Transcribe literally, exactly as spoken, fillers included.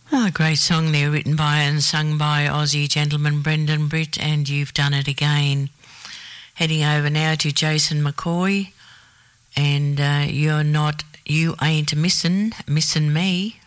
Oh, a great song there, written by and sung by Aussie gentleman Brendan Britt, and You've Done It Again. Heading over now to Jason McCoy, and uh, You're Not, You Ain't Missin', Missin' Me.